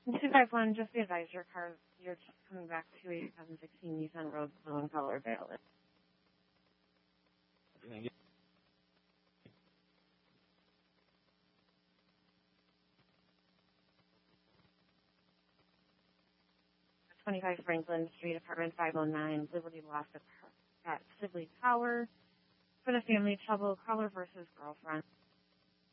251, just the advice, your car, you're coming back to a 2016 Nissan Rogue blue in color valid. 25 Franklin Street, apartment 509, Liberty lost at Sibley Tower. For the family trouble, caller versus girlfriend.